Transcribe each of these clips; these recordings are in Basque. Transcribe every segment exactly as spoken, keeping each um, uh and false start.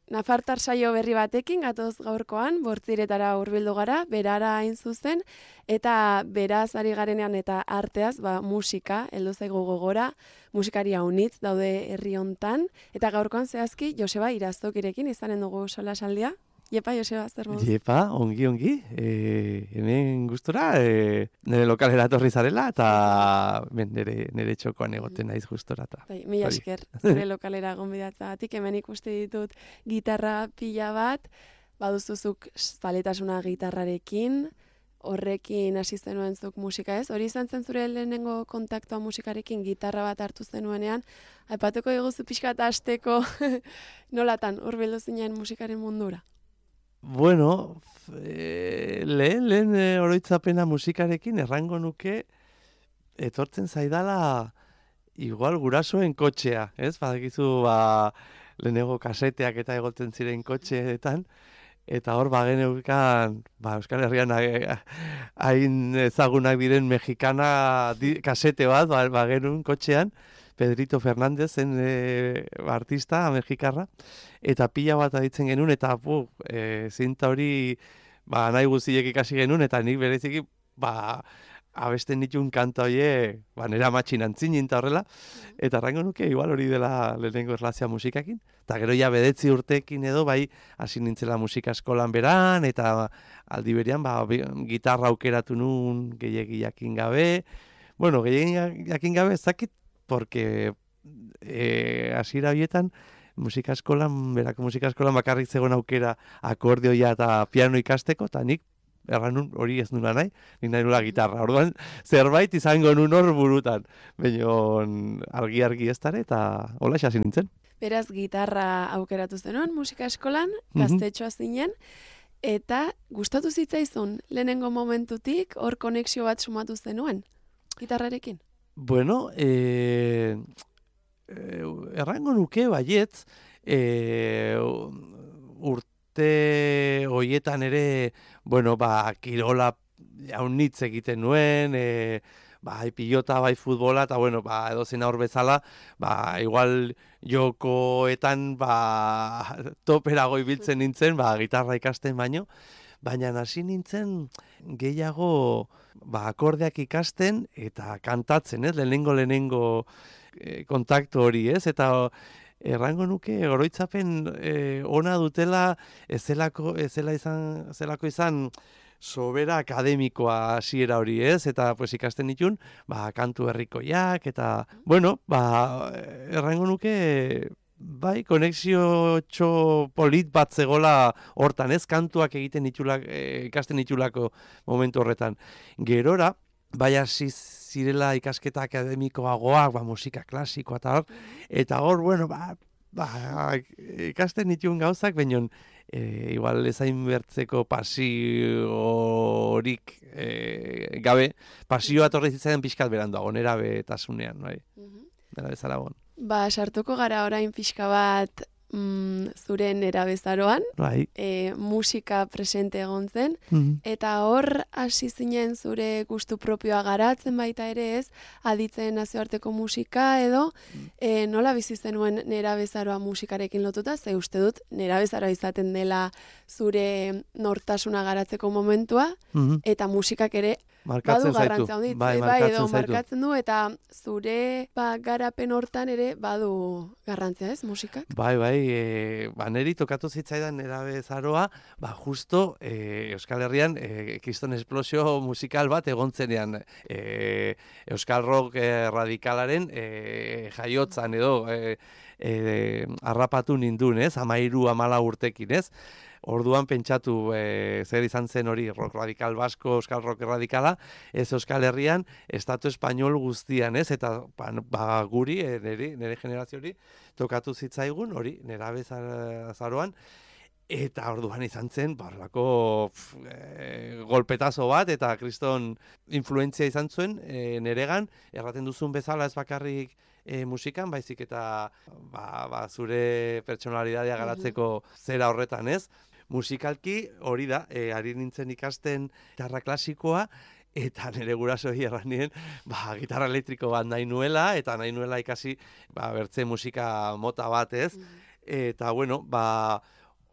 Nafartar saio berri batekin gatoz gaurkoan, bortziretara hurbildu gara, berara hain zuzen, eta beraz ari garenean eta arteaz, ba, musika, heldu zaigu gogora, musikari haunitz daude herri hontan, eta gaurkoan zehazki Joseba Irazokirekin izanen dugu solasaldia. Jepa, Joseba, zer moduz? Jepa, ongi, ongi. E, hemen gustora, e, nire lokalera etorri zarela, eta ben, nire, nire txokoan egoten naiz gustora. Bai, mila esker, zure lokalera gonbidatzagatik, hemen ikuste ditut gitarra pila bat, baduzuzuk zaletasuna gitarrarekin, horrekin hasi zenuen zuk musika ez? Hori izan zen zure lehenengo kontaktua musikarekin, gitarra bat hartu zenuenean, aipatuko diguzu pixka eta hasteko nolatan hurbildu zinen musikaren mundura? Bueno, e, lehen, lehen e, oroitzapena musikarekin errango nuke etortzen zaidala igual gurasoen kotxea, ez? Badakizu, ba, lehenengo kaseteak eta egoten ziren kotxeetan, eta hor bageneukan, ba, Euskal Herrian hain ezagunak diren mexikana di, kasete bat, ba, bagenuen kotxean, Pedrito Fernández zen e, artista mexikarra, eta pila bat aditzen genuen, eta bu, e, zinta hori ba, nahi guztiek ikasi genuen, eta nik bereziki ba, abesten nituen kanta hoie, ba, nera matxin antzinin eta horrela, eta rango nuke, igual hori dela lehenengo erlazioa musikakin, eta gero ja bedetzi urtekin edo, bai, hasi nintzela musika eskolan beran, eta aldi berian, ba, gitarra aukeratu nun gehiegi jakin gabe, bueno, gehiegi jakin gabe, ez dakit, porque eh, hasiera horietan musika eskolan, berako musika eskolan bakarrik zegoen aukera akordioia eta piano ikasteko, eta nik erran nun hori ez nuna nahi, nik nahi nula gitarra. Orduan zerbait izango nun hor burutan, baina argi-argi ez dara, eta hola xasi nintzen. Beraz, gitarra aukeratu zenuen musika eskolan, gaztetxoa zinen, eta gustatu zitzaizun lehenengo momentutik hor konexio bat sumatu zenuen gitarrarekin? Bueno, eh, eh, errango nuke baietz, eh, urte hoietan ere, bueno, ba, kirola jaunitz egiten nuen, eh, bai pilota, bai futbola, eta bueno, ba, edozein hor bezala, ba, igual jokoetan, ba, toperago ibiltzen nintzen, ba, gitarra ikasten baino, baina hasi nintzen gehiago ba, akordeak ikasten eta kantatzen, ez? Lehenengo lehenengo e, kontaktu hori, ez? Eta errango nuke oroitzapen e, ona dutela ezelako, ezela izan, zelako izan sobera akademikoa hasiera hori, ez? Eta pues ikasten ditun, ba, kantu herrikoiak eta bueno, ba, errango nuke bai, konexio txo polit bat zegola hortan, ez, kantuak egiten itulak, e, ikasten itulako momentu horretan. Gerora, bai hasi zirela ikasketa akademikoagoak, ba, musika klasikoa eta hor, eta hor, bueno, ba, ba, ikasten itun gauzak, baina e, igual ezain bertzeko pasiorik e, gabe, pasioa torre zitzaren pixkat beranduago, nera betasunean, bai, nera bezalagon. Ba, sartuko gara orain pixka bat mm, zure nerabezaroan, bai. e, musika presente egon zen, Mm-hmm. eta hor hasi zinen zure gustu propioa garatzen baita ere ez, aditzen nazioarteko musika edo, e, nola bizi zenuen nerabezaroa musikarekin lotuta, ze uste dut nerabezaroa izaten dela zure nortasuna garatzeko momentua, Mm-hmm. eta musikak ere Markatzen badu garrantzia handit, bai, bai, markatzen edo zaitu. markatzen du, eta zure ba, garapen hortan ere badu garrantzia ez, musikak? Bai, bai, e, ba, neri tokatu zitzaidan nerabezaroa, ba, justo e, Euskal Herrian e, kriston esplosio musikal bat egontzenean e, Euskal Rock e, radikalaren e, jaiotzan edo e, e, harrapatu nindun, ez, amairu amala urtekin, ez? Orduan pentsatu e, zer izan zen hori rock radikal basko, euskal rock radikala, ez Euskal Herrian, estatu espainol guztian, ez? Eta ba, ba, guri, e, nire, nire generazio hori, tokatu zitzaigun, hori, nerabezaroan, eta orduan izan zen, barlako e, golpetazo bat, eta kriston influentzia izan zuen, e, neregan, erraten duzun bezala ez bakarrik e, musikan, baizik eta ba, ba, zure pertsonalidadea garatzeko zera horretan, ez? Musikalki hori da, e, ari nintzen ikasten gitarra klasikoa, eta nire gurasoi erranien, ba, gitarra elektriko bat nahi nuela, eta nahi nuela ikasi ba, bertze musika mota bat, ez? Eta, bueno, ba,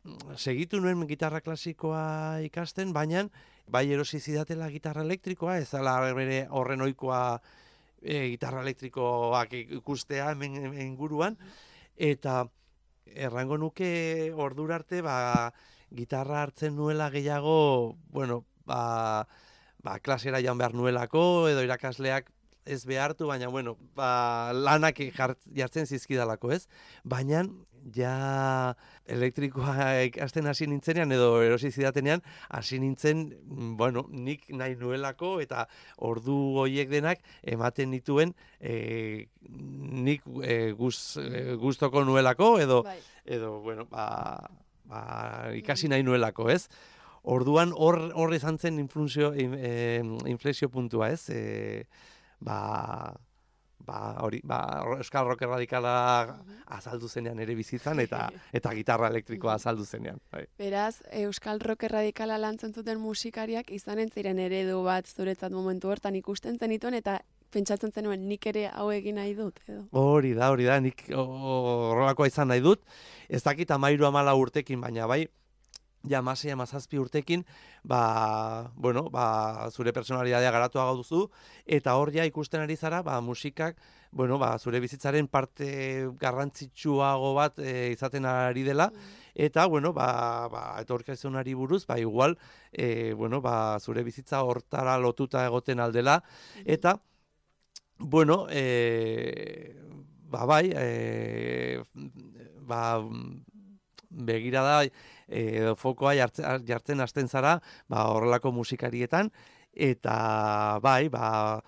segitu nuen gitarra klasikoa ikasten, baina bai erosi zidatela gitarra elektrikoa, ez ala bere horren ohikoa e, gitarra elektrikoak ikustea hemen, hemen inguruan, eta errango nuke ordura arte, ba, gitarra hartzen nuela gehiago, bueno, ba, ba, klasera joan behar nuelako, edo irakasleak ez behartu, baina, bueno, ba, lanak jart, jartzen zizkidalako, ez? Baina, ja elektrikoa ikasten hasi nintzenean, edo erosi zidatenean, hasi nintzen, bueno, nik nahi nuelako, eta ordu horiek denak ematen nituen e, nik e, guz, e, guztoko nuelako, edo, Bai. edo bueno, ba, ba, ikasi nahi nuelako, ez? Orduan hor hor izan zen inflexio, eh, inflexio puntua, ez? E, ba, ba, hori, ba, euskal rock erradikala azaldu zenean ere bizitzan, eta eta gitarra elektrikoa azaldu zenean. Bai. Beraz, euskal rock erradikala lantzen zuten musikariak izanen ziren eredu bat zuretzat momentu hortan ikusten zenituen, eta pentsatzen zenuen nik ere hau egin nahi dut, edo? Hori da, hori da, nik horrelakoa izan nahi dut. Ez dakit amairu amala urtekin, baina bai, ja masei amazazpi urtekin, ba, bueno, ba, zure personalidadea garatuago duzu, eta hor ja ikusten ari zara, ba, musikak, bueno, ba, zure bizitzaren parte garrantzitsuago bat e, izaten ari dela, eta, bueno, ba, ba, etorkizunari buruz, ba, igual, e, bueno, ba, zure bizitza hortara lotuta egoten aldela, eta, bueno, e, ba, bai, e, ba, begira da, edo fokoa jartzen, jartzen hasten zara, ba, horrelako musikarietan, eta bai, ba,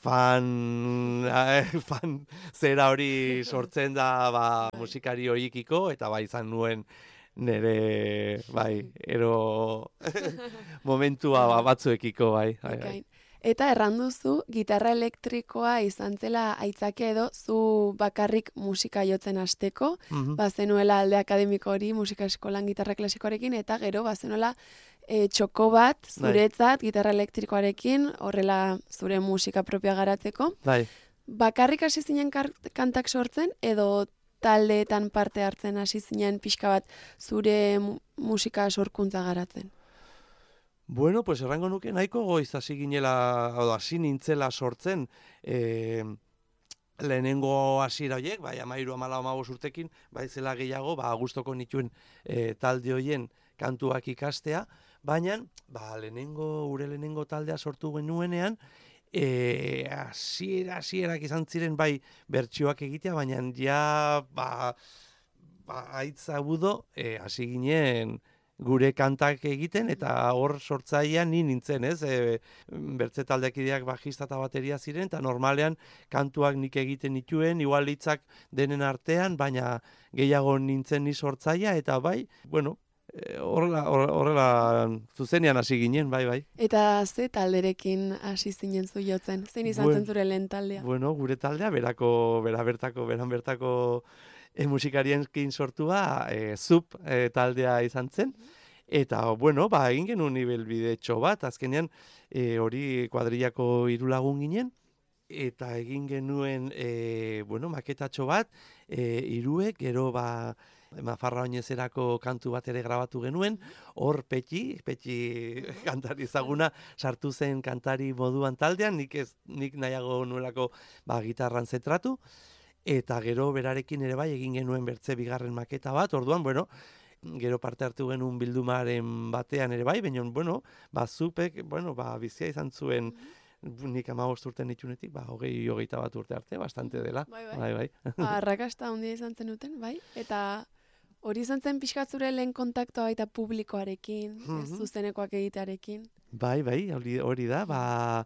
fan, fan zera hori sortzen da ba, musikari horiekiko, eta bai izan nuen nire, bai, ero momentua ba, batzuekiko, bai. bai, bai. Eta erranduzu, gitarra elektrikoa izan zela aitzakia edo zu bakarrik musika jotzen hasteko, Mhm. bazenuela alde akademiko hori musika eskolan gitarra klasikoarekin, eta gero bazenuela e, txoko bat zuretzat gitarra elektrikoarekin, horrela zure musika propia garatzeko. Bai. Bakarrik hasi zinen kantak sortzen, edo taldeetan parte hartzen hasi zinen pixka bat zure mu musika sorkuntza garatzen? Bueno, pues errango nuke nahiko goiz hasi ginela, edo hasi nintzela sortzen, e, lehenengo hasiera horiek, bai, amairu amala amabos urtekin, bai zela gehiago, ba, gustoko nituen e, talde horien kantuak ikastea, baina, ba, lehenengo, ure lehenengo taldea sortu genuenean, e, hasiera, hasierak izan ziren, bai, bertsioak egitea, baina, ja, ba, ba, aitza budo, e, hasi ginen, gure kantak egiten, eta hor sortzailean ni nintzen, ez? E, bertze taldekideak bajista eta bateria ziren, eta normalean kantuak nik egiten nituen, igual hitzak denen artean, baina gehiago nintzen ni sortzailea, eta bai, bueno, horrela, horrela zuzenean hasi ginen, bai, bai. Eta ze talderekin hasi zinen zu jotzen? Zein izan zen zure lehen taldea? Bueno, gure taldea, berako, bera bertako, beran bertako E, musikariekin sortua, e, zup e, taldea izan zen, eta, bueno, ba, egin genuen nivelbidetxo bat, azkenean e, hori kuadrillako hiru lagun ginen, eta egin genuen, e, bueno, maketatxo bat, e, hiruek, gero, ba, Mafarra Oinezerako kantu bat ere grabatu genuen, hor Petxi, Petxi kantari ezaguna sartu zen kantari moduan taldean, nik, ez, nik nahiago nuelako ba, gitarran zentratu, eta gero berarekin ere bai egin genuen bertze bigarren maketa bat, orduan, bueno, gero parte hartu genuen bildumaren batean ere bai, baina, bueno, ba, zupek, bueno, ba, bizia izan zuen, nik hamabost urte nitunetik, ba, hogei, hogeita bat urte arte, bastante dela. Bai, bai. bai, bai. Ba, arrakasta handia izan zenuten, bai? Eta hori izan zen pixkat zure lehen kontaktoa baita publikoarekin, ez zuzenekoak egitearekin? Bai, bai, hori, hori da, ba,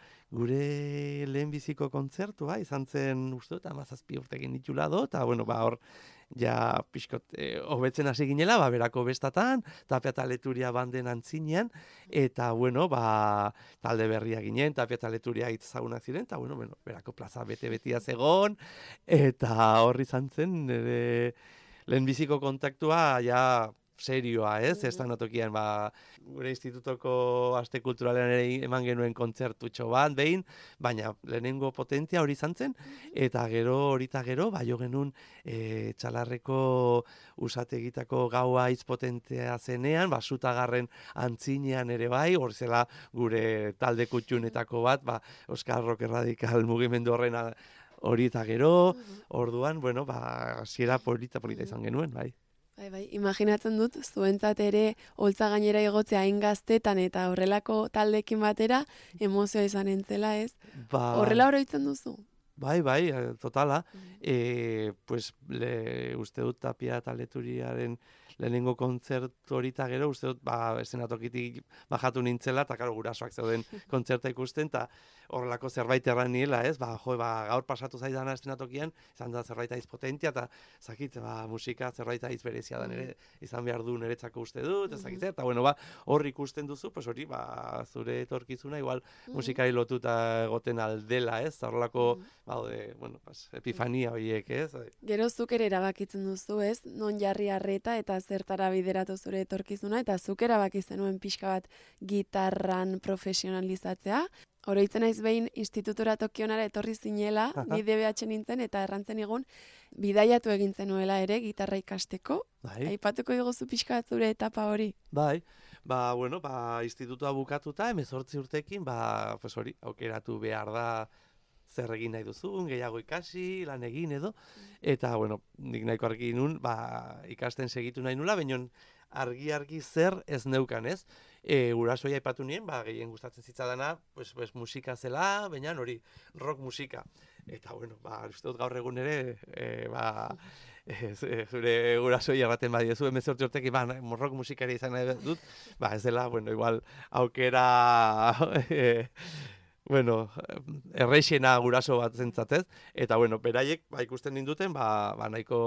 gure lehenbiziko kontzertua izan zen, uste dut, hamazazpi urtekin ditula do, eta, bueno, ba, hor, ja, pixkot, e, hobetzen hasi ginela, ba, berako bestatan, Tapia eta Leturia banden antzinean, eta, bueno, ba, talde berria ginen, Tapia eta Leturia itzagunak ziren, eta, bueno, bueno, berako plaza bete-betia zegon, eta hor izan zen, nire lehenbiziko kontaktua, ja, serioa, ez? Ez tokian, ba, gure institutoko aste kulturalean ere eman genuen kontzertutxo bat, behin, baina lehenengo potentia hori izan zen, eta gero, horita gero, ba, jo genuen e, Txalarreko usategitako gaua hitz potentea zenean, ba, Zutagarren antzinean ere bai, hor zela gure talde kutxunetako bat, ba, Euskal Rock Erradikal mugimendu horren hori eta gero, orduan, bueno, ba, hasiera polita polita izan genuen, bai. Bai, bai, imaginatzen dut, zuentzat ere holtza gainera igotzea hain gaztetan eta horrelako taldekin batera, emozioa izan entzela, ez? Ba, Horrela oroitzen duzu? Bai, bai, totala. E, pues, le, uste dut Tapia Taleturiaren lehenengo kontzertu horita gero, uste dut, ba, eszenatokitik bajatu nintzela, eta karo, gurasoak zeuden kontzerta ikusten, eta horrelako zerbait erran niela, ez? Ba, jo, ba, gaur pasatu zaidana eszenatokian, izan da zerbait aiz potentia, eta zakit, ba, musika zerbait aiz berezia da nere, izan behar du niretzako uste dut, ez zakit, eta bueno, ba, hor ikusten duzu, pues hori, ba, zure etorkizuna, igual, musikari lotuta egoten aldela, ez? Horrelako, ba, de, bueno, pues, epifania horiek, ez? Gero zuk ere erabakitzen duzu, ez? Non jarri arreta eta zertara bideratu zure etorkizuna, eta zuk erabaki zenuen pixka bat gitarran profesionalizatzea. Oroitzen naiz behin institutura Tokionara etorri zinela, ni D B H nintzen, eta errantzen egun bidaiatu egin zenuela ere gitarra ikasteko. Bai. Aipatuko diguzu pixka bat zure etapa hori. Bai, ba, bueno, ba, institutua bukatuta, hemezortzi urtekin, ba, pues hori, aukeratu behar da zer egin nahi duzun, gehiago ikasi, lan egin edo, eta, bueno, nik nahiko argi nun, ba, ikasten segitu nahi nula, baina argi-argi zer ez neukan, ez? E, Gurasoia aipatu nien, ba, gehien gustatzen zitzadana, pues, pues, musika zela, baina hori, rock musika. Eta, bueno, ba, uste dut gaur egun ere, e, ba, e, zure gurasoi erraten badiezu, hemezortzi urtekin, ba, rock musikari izan nahi dut, ba, ez dela, bueno, igual, aukera... E, bueno, erreixena guraso bat zentzatez, eta, bueno, beraiek, ba, ikusten ninduten, ba, ba nahiko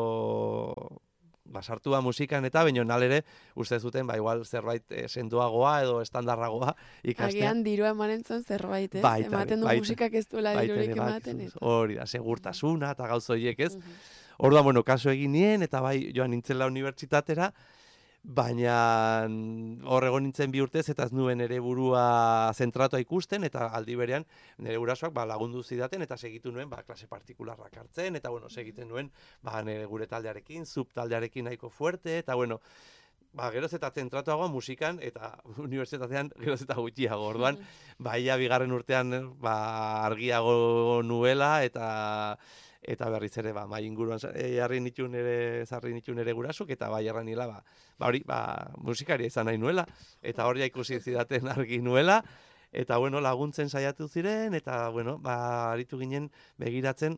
ba, sartua musikan eta baino nalere uste zuten, ba, igual zerbait e, sendoagoa edo estandarragoa ikastea. Agian dirua emanen zuen zerbait, ez? Baita, ematen du baita, musikak ez duela dirurik ematen. Eta. Hori da, segurtasuna eta gauza horiek, ez? Uh-huh. Orduan, bueno, kaso egin nien, eta bai, joan nintzela unibertsitatera, baina hor egon nintzen bi urtez eta ez nuen ere burua zentratua ikusten, eta aldi berean nire gurasoak ba, lagundu zidaten eta segitu nuen ba, klase partikularrak hartzen, eta bueno, segiten nuen ba, nire gure taldearekin, subtaldearekin nahiko fuerte, eta bueno, ba, geroz eta zentratuagoa musikan, eta unibertsitatean geroz eta gutxiago, orduan, ba, ia bigarren urtean ba, argiago nuela, eta eta berriz ere, ba, mai inguruan jarri nituen ere, zarri nituen ere gurasuk, eta bai erran nila, ba, ba hori, ba, musikari izan nahi nuela, eta hori ikusi zidaten argi nuela, eta, bueno, laguntzen saiatu ziren, eta, bueno, ba, aritu ginen begiratzen,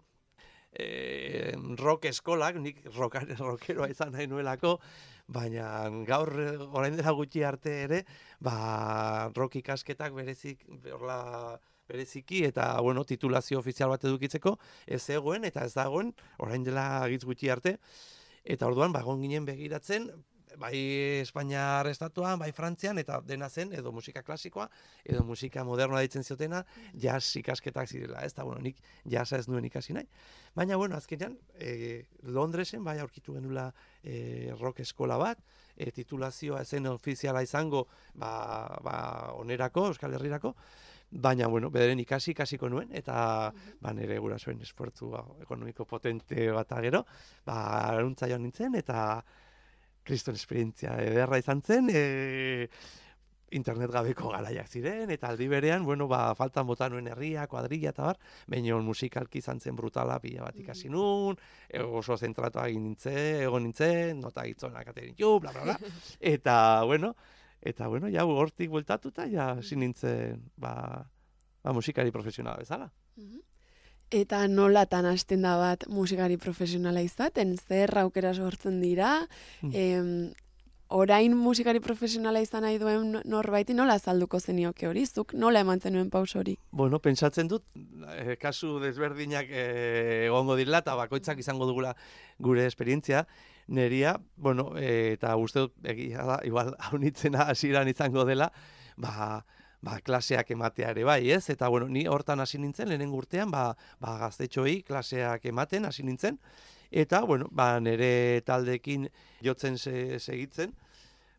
e, rock eskolak, nik rockare, rockeroa izan nahi nuelako, baina gaur orain dela gutxi arte ere, ba, rock ikasketak berezik, horla, bereziki eta, bueno, titulazio ofizial bat edukitzeko, ez egoen eta ez dagoen, orain dela gitz gutxi arte, eta orduan, ba, egon ginen begiratzen, bai Espainiar estatuan, bai Frantzian, eta dena zen, edo musika klasikoa, edo musika modernoa ditzen ziotena, jazz ikasketak zirela, ez da, bueno, nik jazza ez nuen ikasi nahi. Baina, bueno, azkenean, e, Londresen, bai aurkitu genula e, rock eskola bat, e, titulazioa ezen ofiziala izango, ba, ba, onerako, Euskal Herrirako, baina, bueno, bederen ikasi, ikasiko nuen, eta ba, nire gurasoen esfortzu ba, ekonomiko potente bat gero, ba, aruntza joan nintzen, eta kriston esperientzia ederra izan zen, e, internet gabeko garaiak ziren, eta aldi berean, bueno, ba, faltan bota nuen herria, kuadrilla eta bar, baina musikalki izan zen brutala pila bat ikasi nun, e, oso zentratu egin nintzen, egon nintzen, nota gitzonak aterin ju, bla, bla, bla, eta, bueno, Eta, bueno, ja, hortik bueltatuta, ja, zin nintzen, ba, ba, musikari profesionala bezala. Eta nolatan hasten da bat musikari profesionala izaten? Zer aukera sortzen dira? Mm. Em, orain musikari profesionala izan nahi duen norbaiti nola azalduko zenioke hori? Zuk nola eman zenuen paus hori? Bueno, pentsatzen dut, eh, kasu desberdinak eh, egongo direla, eta bakoitzak izango dugula gure esperientzia, neria, bueno, e, eta uste dut, egia da, igual, haunitzena hasieran izango dela, ba, ba, klaseak ematea ere bai, ez? Eta, bueno, ni hortan hasi nintzen, lehenengo urtean, ba, ba, gaztetxoei klaseak ematen hasi nintzen, eta, bueno, ba, nire taldeekin jotzen se, segitzen,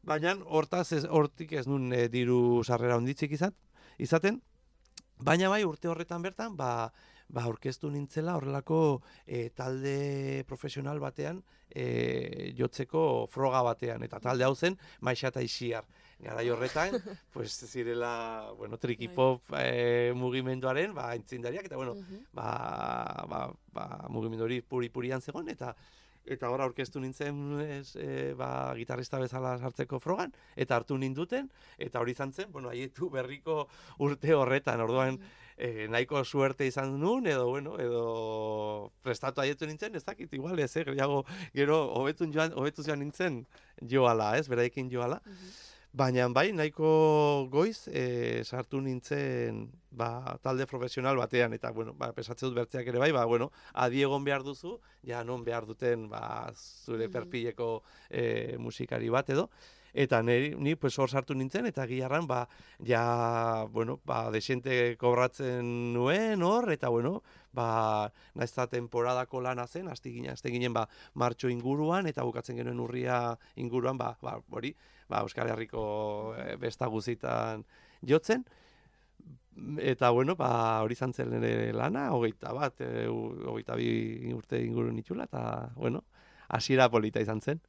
baina hortaz ez, hortik ez nun e, diru sarrera onditzik izat, izaten, baina bai urte horretan bertan, ba, ba aurkeztu nintzela horrelako e, talde profesional batean e, jotzeko froga batean, eta talde hau zen Maixa eta Ixiar. Garai horretan, pues zirela, bueno, trikipop e, mugimenduaren, ba, entzindariak, eta bueno, uh-huh. ba, ba, ba, mugimendu hori puri-purian zegoen, eta eta hor aurkeztu nintzen ez, e, ba, gitarrista bezala sartzeko frogan, eta hartu ninduten, eta hori izan zen, bueno, haietu berriko urte horretan, orduan e, nahiko suerte izan nuen, edo, bueno, edo prestatu haietu nintzen, ez dakit, igual ez, eh, gero, gero hobetun joan, hobetu joan nintzen joala, ez, beraekin joala, uh-huh. Baina bai, nahiko goiz e, sartu nintzen ba, talde profesional batean, eta bueno, ba, pesatze dut bertzeak ere bai, ba, bueno, adi egon behar duzu, ja non behar duten ba, zure perfileko e, musikari bat edo, eta niri, ni pues, hor sartu nintzen, eta gilarran, ba, ja, bueno, ba, desente kobratzen nuen hor, eta bueno, ba, naizta temporadako lana zen, azte ginen, azte ginen, ba, martxo inguruan, eta bukatzen genuen urria inguruan, ba, ba, hori, ba, Euskal Herriko e, besta guzitan jotzen, eta bueno, ba, hori izan zen nire lana, hogeita bat, e, hogeita bi urte inguru nitxula, eta bueno, hasiera polita izan zen.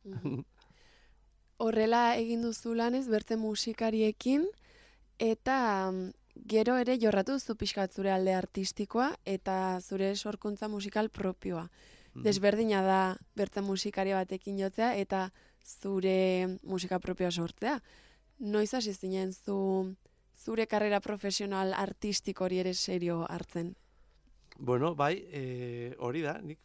Horrela egin duzu lanez, bertze musikariekin, eta gero ere jorratu duzu pixkat zure alde artistikoa, eta zure sorkuntza musikal propioa. Desberdina da bertze musikari batekin jotzea, eta zure musika propioa sortzea. Noiz hasi zinen zu zure karrera profesional artistiko hori ere serio hartzen? Bueno, bai, e, hori da, nik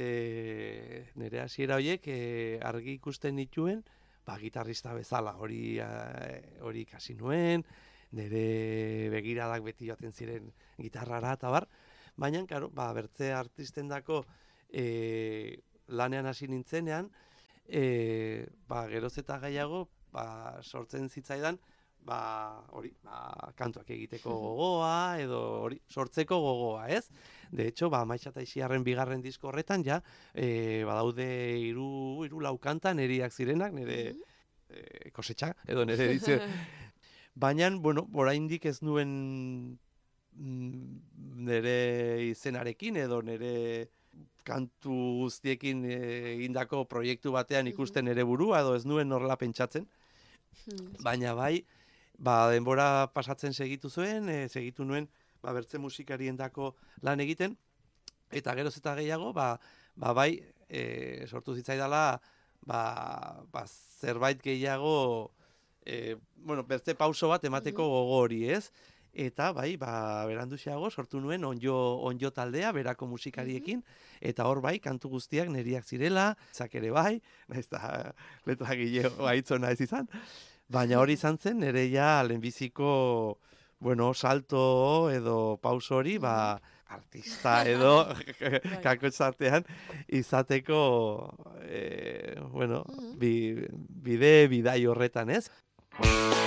e, nire hasiera horiek e, argi ikusten nituen, ba, gitarrista bezala, hori hori ikasi nuen, nire begiradak beti joaten ziren gitarrara eta bar, baina, karo, ba, bertze artistendako e, lanean hasi nintzenean, E, ba, geroz eta gehiago ba, sortzen zitzaidan ba, hori, ba, kantuak egiteko gogoa edo hori, sortzeko gogoa, ez? De hecho, ba, Maixa eta Ixiarren bigarren disko horretan ja e, badaude hiru hiru lau kanta neriak zirenak, nire e, kosetxa edo nire edizio. Baina, bueno, oraindik ez nuen nire izenarekin edo nire kantu guztiekin egindako proiektu batean ikusten ere burua, edo ez nuen horrela pentsatzen. Baina bai, ba, denbora pasatzen segitu zuen, e, segitu nuen ba, bertze musikariendako lan egiten, eta geroz eta gehiago, ba, ba bai, e, sortu zitzaidala, ba, ba, zerbait gehiago, e, bueno, bertze pauso bat emateko gogo hori, ez? Eta bai, ba, beranduxeago sortu nuen onjo, onjo taldea, berako musikariekin, eta hor bai, kantu guztiak neriak zirela, zak ere bai, nahiz da, letra gileo aitzona ez izan, baina hori izan zen, nire ja lehenbiziko, bueno, salto edo pauso hori, ba, artista edo kakotxartean izateko, e, bueno, bi, bide, bidai horretan ez.